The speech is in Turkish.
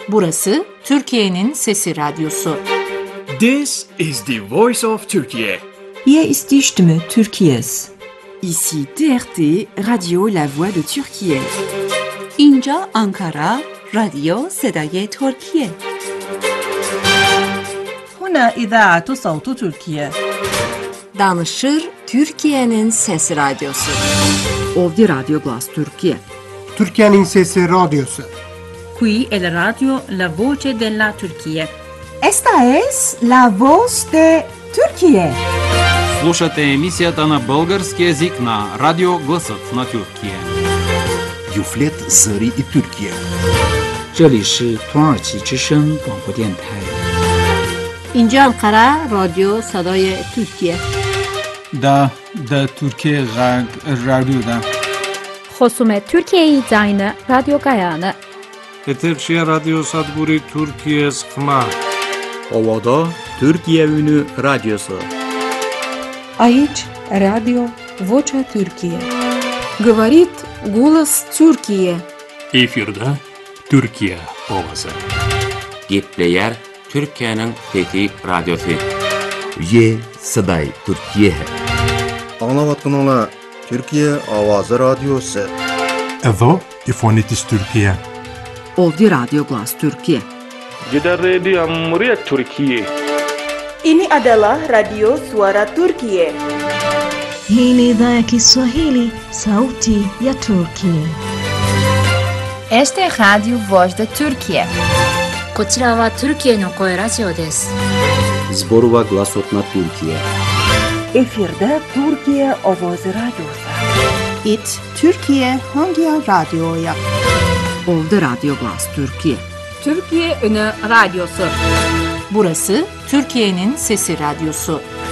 Burası Türkiye'nin Sesi Radyosu. This is the voice of Turkey. Hier ist die Stimme Türkiye's. Ici TRT, Radio La Voix de Türkiye. اینجا آنکارا، رادیو صدای ترکیه. هنا إذاعة صوت تركيا. Danışır Türkiye'nin Sesi Radyosu. Ovdje Radio Glas Türkiye. Türkiye'nin Sesi Radyosu. Qui è la radio La Voce della Turchia. Esta es la voz de Turquía. Слушате емисията на български език на Радио Гласът на Türkiye. Юфлет Зари и Türkiye. 这里是土耳其之声广播电台。 اینجا انقره رادیو صدای ترکیه. دا Türkiye Radyo'da. خصوم Türkiye زاین رادیو گایانه. Eterşehir Radyo Sadburi Türkiye Sıkma. Ovada Türkiye Ünü Radyosu. Aici Radio Vocea Türkiye. Говорит голос Türkiye. Efirde Türkiye Ovası. Gepleyer Türkiye'nin Fethi Radyosu. Ye Saday Türkiye. Anlavatkanlar Türkiye Avazı Radyosu. Evo İfonitis Türkiye. Ovdje Radio Glas Türkiye. Gider Radio Cumhuriyet Türkiye. Ini adalah Radio Suara Turkiye. Hii ni idhaa ya Kiswahili, sauti ya Turkiye. Este es Radio Voz de Turkiye. こちらはトルキエの声ラジオです。 Zborova Glasot na Türkiye. Efirde Türkiye Avazı Radyosu. İt Türkiye hangi radyoya? Ovdje Radio Glas Türkiye. Türkiye Ünü Radyosu. Burası Türkiye'nin Sesi Radyosu.